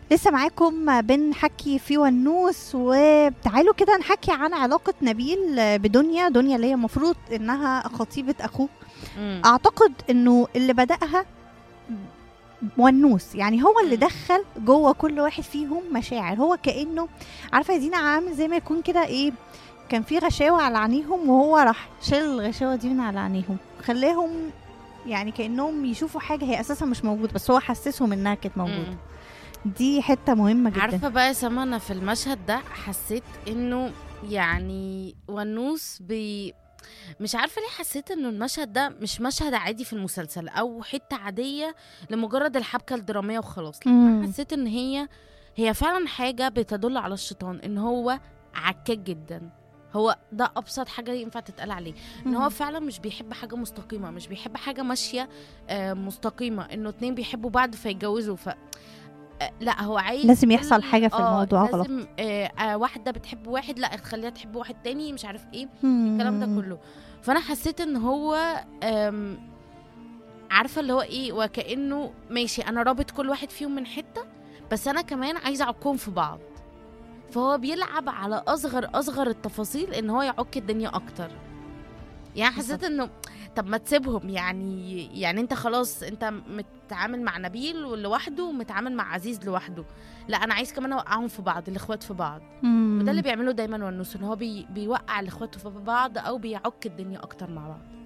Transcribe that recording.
لسه معاكم بنحكي في ونوس، وتعالوا كده نحكي عن علاقة نبيل بدنيا. دنيا اللي هي المفروض انها خطيبة اخوه. إمم. اعتقد انه اللي بدأها ونوس، يعني هو اللي إمم. دخل جوه كل واحد فيهم مشاعر. هو كأنه عارفة يا دينا عامل زي ما يكون كده ايه، كان في غشاوة على عينيهم وهو راح شال الغشاوة دي من على عينيهم، خلاهم يعني كأنهم يشوفوا حاجة هي أساسا مش موجودة، بس هو حسسهم إنها كانت موجودة. إمم. دي حتة مهمة جدا. عارفة بقى يا سما، أنا في المشهد ده حسيت إنه يعني ونوس مش عارفة ليه حسيت إنه المشهد ده مش مشهد عادي في المسلسل أو حتة عادية لمجرد الحبكة الدرامية وخلاص. لأ، أنا حسيت إن هي فعلا حاجة بتدل على الشيطان، إن هو عكاك جدا. هو ده أبسط حاجة ينفع تتقال عليه، إن هو فعلا مش بيحب حاجة مستقيمة، مش بيحب حاجة ماشية مستقيمة، إنه اتنين بيحبوا بعض فيتجوزوا. لا، هو عايز لازم يحصل حاجة في الموضوع غلط. لازم واحدة بتحب واحد، لا تخليها تحب واحد تاني، مش عارف ايه الكلام ده كله. فانا حسيت ان هو عارفة اللي هو ايه، وكأنه ماشي انا رابط كل واحد فيهم من حتة، بس انا كمان عايزة اعكهم في بعض. فهو بيلعب على اصغر التفاصيل ان هو يعك الدنيا اكتر. يعني حسيت انه طب ما تسيبهم، يعني انت خلاص انت متعامل مع نبيل لوحده ومتعامل مع عزيز لوحده، لا انا عايز كمان اوقعهم في بعض، الاخوات في بعض. وده اللي بيعمله دايما ونوس، ان هو بيوقع الاخوات في بعض او بيعك الدنيا اكتر مع بعض.